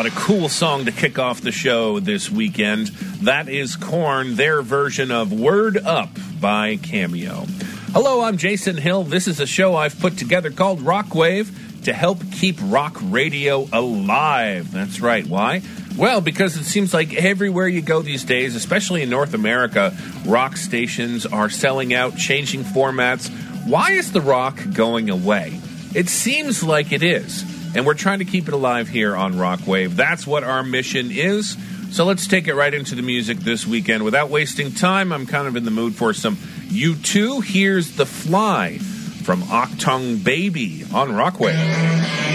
What a cool song to kick off the show this weekend. That is Korn, their version of Word Up by Cameo. Hello, I'm Jason Hill. This is a show I've put together called Rockwave to help keep rock radio alive. That's right. Why? Well, because it seems like everywhere you go these days, especially in North America, rock stations are selling out, changing formats. Why is the rock going away? It seems like it is. And we're trying to keep it alive here on Rockwave. That's what our mission is. So let's take it right into the music this weekend. Without wasting time, I'm kind of in the mood for some U2. Here's The Fly from Achtung Baby on Rockwave.